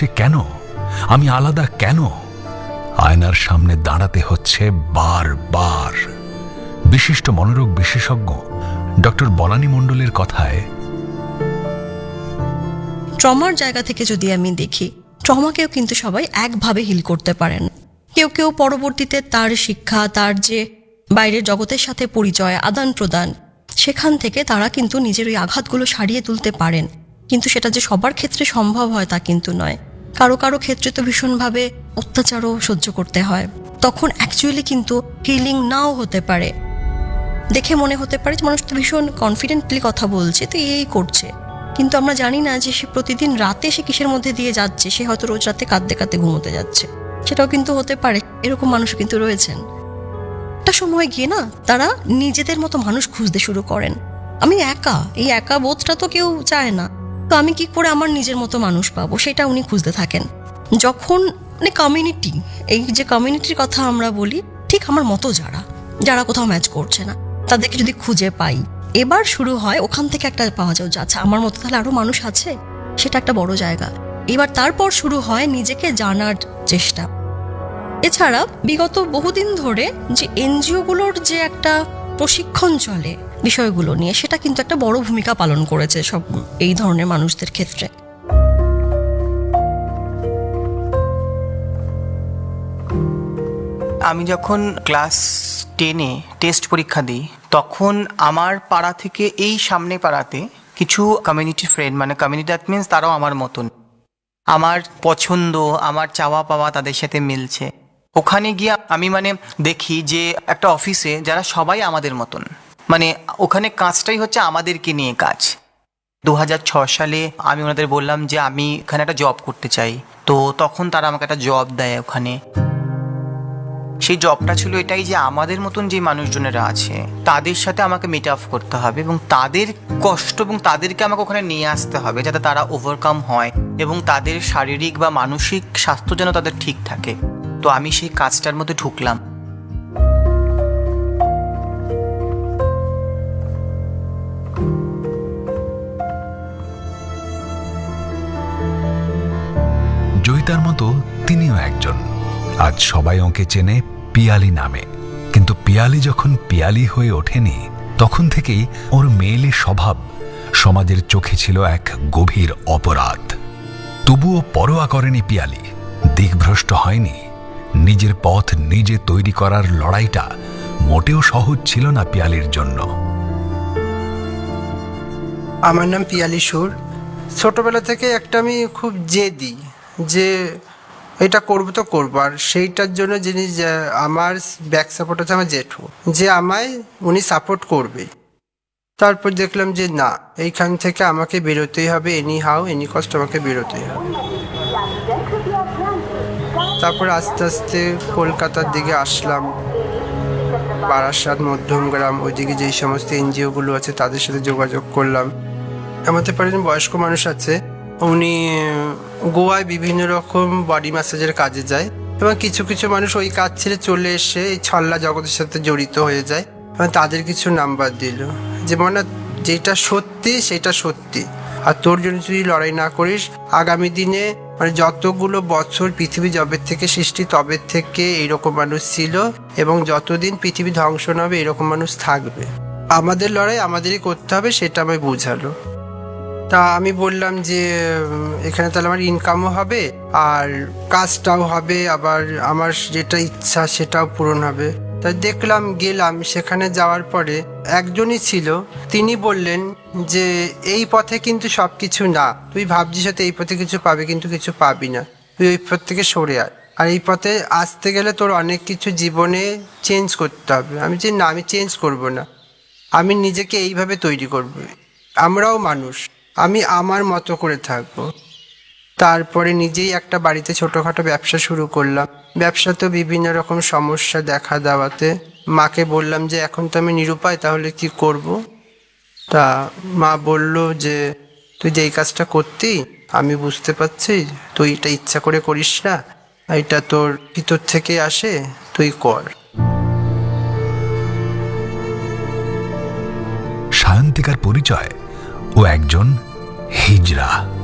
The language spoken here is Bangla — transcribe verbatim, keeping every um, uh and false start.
হচ্ছে কেন, আমি আলাদা কেন, আয়নার সামনে দাঁড়াতে হচ্ছে বারবার। বিশিষ্ট মনোরোগ বিশেষজ্ঞ ডক্টর বনানী মণ্ডলের কথায়, ট্রমার জায়গা থেকে যদি আমি দেখি, ট্রমাকেও কিন্তু সবাই একভাবে হিল করতে পারেন। কেউ কেউ পরবর্তীতে তার শিক্ষা, তার যে বাইরের জগতের সাথে পরিচয়, আদান প্রদান, সেখান থেকে তারা কিন্তু নিজের ওই আঘাতগুলো সারিয়ে তুলতে পারেন। কিন্তু সেটা যে সবার ক্ষেত্রে সম্ভব হয় তা কিন্তু নয়। কারো কারো ক্ষেত্রে তো ভীষণভাবে অত্যাচারও সহ্য করতে হয়, তখন অ্যাকচুয়ালি কিন্তু হিলিং নাও হতে পারে। দেখে মনে হতে পারে যে মানুষ তো ভীষণ কনফিডেন্টলি কথা বলছে, তো এই করছে, কিন্তু আমরা জানি না যে সে প্রতিদিন রাতে সে কিসের মধ্যে দিয়ে যাচ্ছে। সে হয়তো রোজ রাতে কাঁদতে কাঁদতে ঘুমোতে যাচ্ছে, সেটাও কিন্তু হতে পারে। এরকম মানুষ কিন্তু রয়েছেন। একটা সময় গিয়ে না তারা নিজেদের মতো মানুষ খুঁজতে শুরু করেন। আমি একা, এই একা বোধটা তো কেউ চায় না, তো আমি কি করে আমার নিজের মতো মানুষ পাবো, সেটা উনি খুঁজতে থাকেন। যখন মানে কমিউনিটি, এই যে কমিউনিটির কথা আমরা বলি, ঠিক আমার মতো যারা যারা কোথাও ম্যাচ করছে না, তাদেরকে যদি খুঁজে পাই, এবার শুরু হয় ওখান থেকে একটা পাওয়া যায়, আচ্ছা আমার মতো তাহলে আরো মানুষ আছে, সেটা একটা বড় জায়গা। এবার তারপর শুরু হয় নিজেকে জানার চেষ্টা। এছাড়া বিগত বহুদিন ধরে যে এনজিওগুলোর যে একটা প্রশিক্ষণ চলে বিষয়গুলো নিয়ে, সেটা কিন্তু একটা বড় ভূমিকা পালন করেছে সব এই ধরনের মানুষদের ক্ষেত্রে। আমি যখন ক্লাস টেনে টেস্ট পরীক্ষা দিই, তখন আমার পাড়া থেকে এই সামনে পাড়াতে কিছু কমিউনিটি ফ্রেন্ড, মানে কমিউনিটি দ্যাট মিনস তারাও আমার মতন, আমার পছন্দ, আমার চাওয়া পাওয়া তাদের সাথে মিলছে। ওখানে গিয়ে আমি মানে দেখি যে একটা অফিসে যারা সবাই আমাদের মতন, মানে ওখানে কাজটাই হচ্ছে আমাদেরকে নিয়ে কাজ। দু হাজার ছ সালে আমি ওনাদের বললাম যে আমি এখানে একটা জব করতে চাই, তো তখন তারা আমাকে একটা জব দেয় ওখানে। সেই জবটা ছিল এটাই যে আমাদের মতন যে মানুষজনেরা আছে তাদের সাথে আমাকে মিট আপ করতে হবে এবং তাদের কষ্ট এবং তাদেরকে আমাকে ওখানে নিয়ে আসতে হবে যাতে তারা ওভারকাম হয় এবং তাদের শারীরিক বা মানসিক স্বাস্থ্য যেন তাদের ঠিক থাকে। তো আমি সেই কাজটার মধ্যে ঢুকলাম। জয়িতার মতো তিনিও একজন। আজ সবাই ওকে চেনে পিয়ালি নামে, কিন্তু পিয়ালি যখন পিয়ালি হয়ে ওঠেনি, তখন থেকেই ওর মেয়েলি স্বভাব সমাজের চোখে ছিল এক গভীর অপরাধ। তবুও পরোয়া করেনি পিয়ালি, দিকভ্রষ্ট হয়নি। নিজের পথ নিজে তৈরি করার লড়াইটা মোটেও সহজ ছিল না পিয়ালির জন্য। আমার নাম পিয়ালি সুর। ছোটবেলা থেকে একটা আমি খুব জেদি যে এটা করবো তো করবো, আর সেইটার জন্য যিনি আমার ব্যাক সাপোর্ট আছে আমার জেঠু, যে আমায় উনি সাপোর্ট করবে। তারপর দেখলাম যে না, এইখান থেকে আমাকে বেরোতেই হবে, এনি হাউ এনি কষ্ট আমাকে বেরোতেই হবে। তারপর আস্তে আস্তে কলকাতার দিকে আসলাম, বারাসাত, মধ্যমগ্রাম, ওইদিকে যেই সমস্ত এনজিওগুলো আছে তাদের সাথে যোগাযোগ করলাম। আমাদের পাড়ায় বয়স্ক মানুষ আছে, উনি গোয়ায় বিভিন্ন রকম বডি ম্যাসাজের কাজে যায় এবং কিছু কিছু মানুষ ওই কাজ ছেড়ে চলে এসে এই ছল্লা জগতের সাথে জড়িত হয়ে যায়। তাদের কিছু নাম্বার দিল যে মনে যেটা সত্যি সেটা সত্যি, আর তোর জন্য যদি লড়াই না করিস আগামী দিনে মানে যতগুলো বছর পৃথিবী জবের থেকে সৃষ্টি তবের থেকে এইরকম মানুষ ছিল এবং যতদিন পৃথিবী ধ্বংস না হবে এরকম মানুষ থাকবে। আমাদের লড়াই আমাদেরই করতে হবে, সেটা আমায় বোঝালো। তা আমি বললাম যে এখানে তাহলে আমার ইনকামও হবে আর কাজটাও হবে, আবার আমার যেটা ইচ্ছা সেটাও পূরণ হবে। তাই দেখলাম, গেলাম। সেখানে যাওয়ার পরে একজনই ছিল, তিনি বললেন যে এই পথে কিন্তু সব কিছু না, তুই ভাবছিস হয়তো এই পথে কিছু পাবে, কিন্তু কিছু পাবি না, তুই ওই পথ থেকে সরে আয়, আর এই পথে আসতে গেলে তোর অনেক কিছু জীবনে চেঞ্জ করতে হবে। আমি যে না, আমি চেঞ্জ করব না, আমি নিজেকে এইভাবে তৈরি করব, আমরাও মানুষ, আমি আমার মতো করে থাকবো। তারপরে নিজেই একটা বাড়িতে ছোটোখাটো ব্যবসা শুরু করলাম। ব্যবসাতেও বিভিন্ন রকম সমস্যা দেখা দেওয়াতে মাকে বললাম যে এখন তো আমি নিরুপায়, তাহলে কি করব? তা মা বলল যে তুই যেই কাজটা করতি আমি বুঝতে পারছি, তুই এটা ইচ্ছা করে করিস না, এটা তোর ভিতর থেকে আসে, তুই কর। সায়ন্তিকার পরিচয় ও একজন হিজড়া।